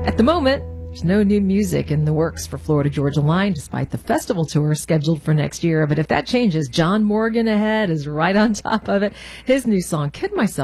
At the moment, there's no new music in the works for Florida Georgia Line, despite the festival tour scheduled for next year. But if that changes, John Morgan ahead is right on top of it. His new song, Kid Myself.